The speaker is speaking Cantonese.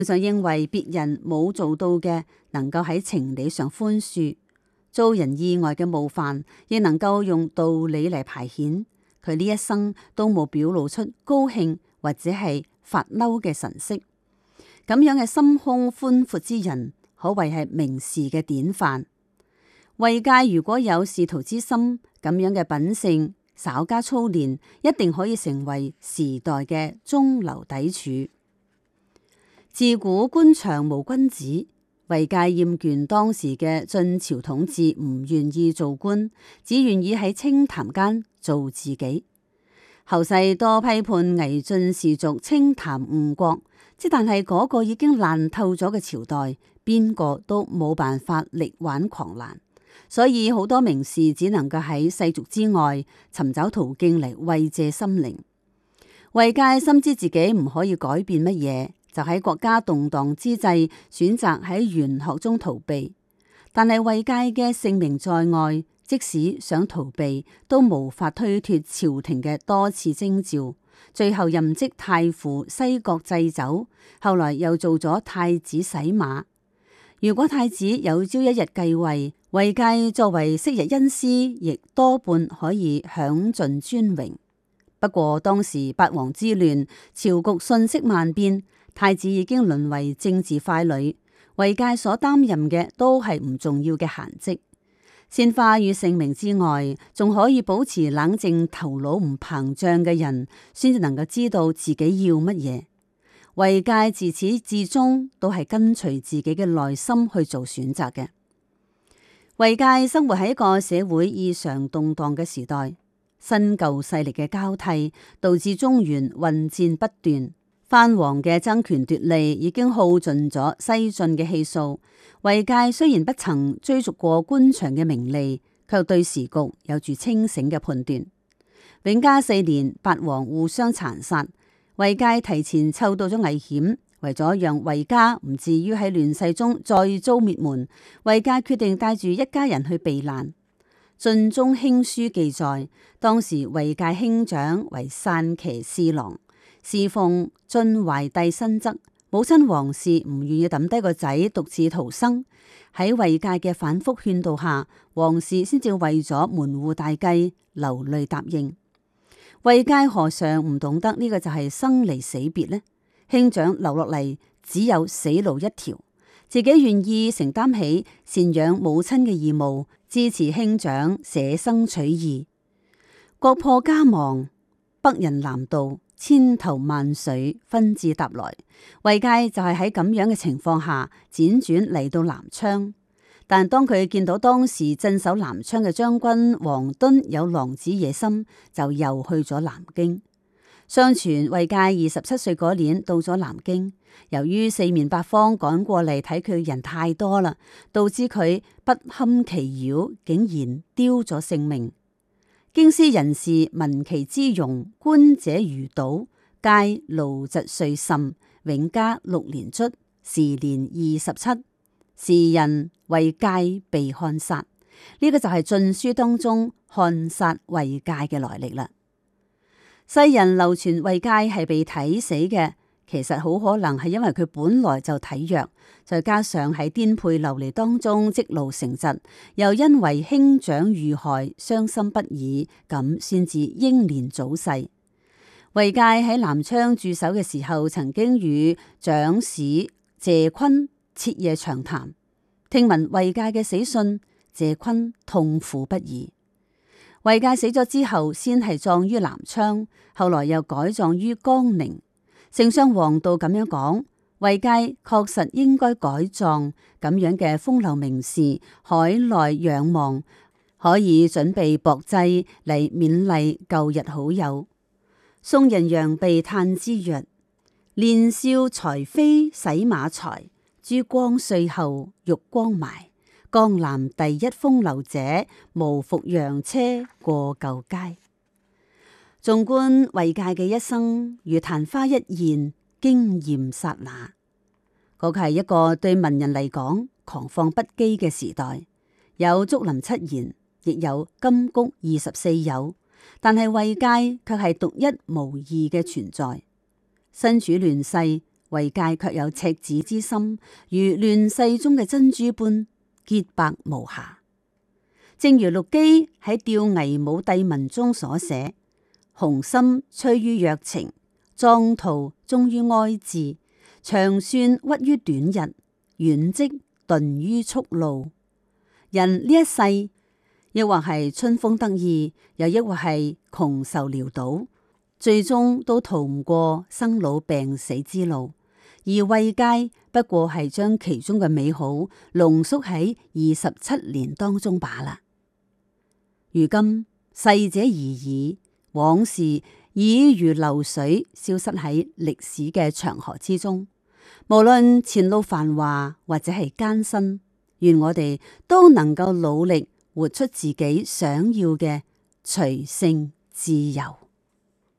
就認為別人冇做到嘅，能夠喺情理上寬恕；遭人意外嘅冒犯，亦能夠用道理嚟排遣。佢呢一生都冇表露出高興或者係發嬲嘅神色。咁樣嘅心胸寬闊之人，可謂係名士嘅典範。衛介如果有仕途之心，咁樣嘅品性，稍加操練，一定可以成為時代嘅中流砥柱。自古官場無君子，衛介厭倦當時嘅晉朝統治，唔願意做官，只願意喺清談間做自己。後世多批判魏晉士族清談誤國，但係嗰個已經爛透咗嘅朝代，邊個都冇辦法力挽狂瀾，所以好多名士只能夠喺世俗之外尋找途徑嚟慰藉心靈。衛介深知自己唔可以改變乜嘢，就喺國家動盪之際選擇喺玄學中逃避。但係衛介嘅性命在外，即使想逃避，都無法推脫朝廷嘅多次徵召。最後任職太傅西國祭酒，後來又做咗太子洗馬。如果太子有朝一日繼位，衛介作為昔日恩師，亦多半可以享盡尊榮。不過當時八王之亂，朝局瞬息萬變，太子已經淪為政治傀儡，衛介所擔任嘅都係唔重要嘅閒職。鮮花與盛名之外，仲可以保持冷靜、頭腦唔膨脹嘅人，先至能夠知道自己要乜嘢。衛介自始至終都係跟隨自己嘅內心去做選擇嘅。衛介生活喺一個社會異常動盪嘅時代，新舊勢力嘅交替，導致中原混戰不斷。藩王嘅爭權奪利已經耗盡咗西晉嘅氣數。衛介雖然不曾追逐過官場嘅名利，卻對時局有住清醒嘅判斷。永嘉4年，八王互相殘殺，衛介提前嗅到咗危險，為咗讓衛家唔至於喺亂世中再遭滅門，衛介決定帶住一家人去避難。晉中興書記載，當時衛介兄長為散騎侍郎，侍奉晉懷帝身側，母親王氏唔願意抌低個仔獨自逃生。喺衛介嘅反覆勸導下，王氏先至為咗門戶大計流淚答應。衛介何嘗唔懂得呢個就係生離死別呢？兄長留落嚟只有死路一條，自己願意承擔起贍養母親嘅義務，支持兄長捨生取義。國破家亡，北人南渡，千頭萬緒紛至沓來，衛介就係喺咁樣嘅情況下輾轉嚟到南昌。但當佢見到當時鎮守南昌嘅將軍王敦有狼子野心，就又去咗南京。相傳衛介27歲嗰年到咗南京，由於四面八方趕過嚟睇佢嘅人太多啦，導致佢不堪其擾，竟然丟咗性命。京師人士聞其之容，觀者如搗，皆怒疾遂甚。永嘉6年卒，時年27。時人衛介被漢殺，呢、這個就係晉書當中漢殺衛介嘅來歷啦。世人流傳衛介係被睇死嘅，其實好可能係因為佢本來就體弱，再加上喺顛沛流離當中積勞成疾，又因為兄長遇害傷心不已，咁先至英年早逝。衛介喺南昌駐守嘅時候，曾經與長史謝坤徹夜長談，聽聞衛介嘅死訊，謝坤痛苦不已。衛介死咗之後，先係葬於南昌，後來又改葬於江寧。丞相王導咁樣講，衛介確實應該改葬，咁樣嘅風流名士，海內仰望，可以準備薄祭嚟勉勵舊日好友。宋人楊泌嘆之曰：年少才非洗馬才，珠光歲後玉光埋。江南第一風流者，無復洋車過舊街。縱觀衛介嘅一生，如曇花一現，驚艷剎那。嗰個係一個對文人嚟講狂放不羈嘅時代，有竹林七賢，亦有金谷24友，但係衛介卻係獨一無二嘅存在。身處亂世， 慧界卻有赤子之心，如亂世中嘅珍珠般潔白無瑕。正如陸機喺《弔危武帝文》中所寫：雄心趨於若情，壯圖終於哀志，長算屈於短日，遠迹頓於速路。人呢一世，亦或係春風得意，又抑或係窮愁潦倒，最終都逃唔過生老病死之路。而慧界不過係將其中嘅美好濃縮喺27年當中罷啦。如今逝者而已，往事已如流水消失喺歷史嘅長河之中。無論前路繁華或者係艱辛，願我哋都能夠努力活出自己想要嘅隨性自由。